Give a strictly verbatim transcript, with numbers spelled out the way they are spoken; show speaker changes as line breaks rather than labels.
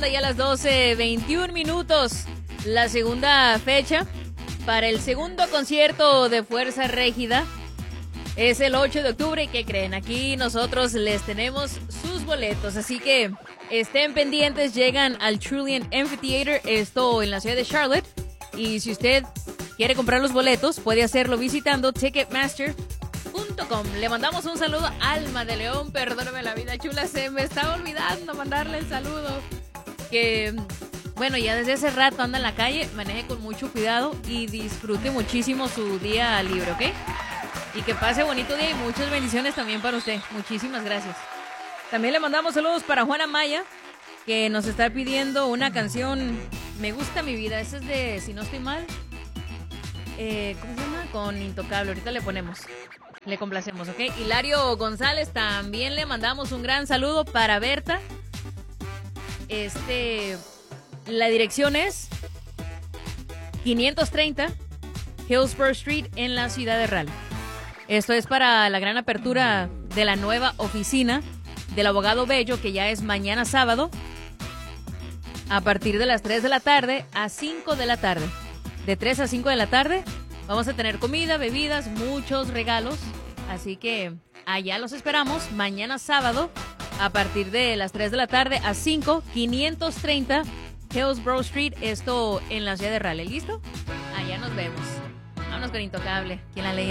ahí a las doce veintiún minutos. La segunda fecha para el segundo concierto de Fuerza Régida es el ocho de octubre. ¿Y qué creen? Aquí nosotros les tenemos sus boletos. Así que estén pendientes. Llegan al Trillium Amphitheater, esto en la ciudad de Charlotte. Y si usted quiere comprar los boletos, puede hacerlo visitando Ticketmaster punto com. Le mandamos un saludo a Alma de León. Perdóname la vida chula, se me estaba olvidando mandarle el saludo. Que, bueno, ya desde hace rato anda en la calle. Maneje con mucho cuidado y disfrute muchísimo su día libre, ¿ok? Y que pase bonito día y muchas bendiciones también para usted. Muchísimas gracias. También le mandamos saludos para Juana Maya, que nos está pidiendo una canción, Me Gusta Mi Vida. Esa es de, si no estoy mal, eh, ¿cómo se llama? Con Intocable. Ahorita le ponemos. Le complacemos, ¿ok? Hilario González, también le mandamos un gran saludo para Berta. Este, la dirección es quinientos treinta Hillsborough Street en la ciudad de Raleigh. Esto es para la gran apertura de la nueva oficina del abogado Bello, que ya es mañana sábado, a partir de las tres de la tarde a cinco de la tarde. De tres a cinco de la tarde vamos a tener comida, bebidas, muchos regalos. Así que allá los esperamos mañana sábado a partir de las tres de la tarde a cinco, quinientos treinta Hillsborough Street, esto en la ciudad de Raleigh. ¿Listo? Allá nos vemos. Vámonos con Intocable. ¿Quién la lee?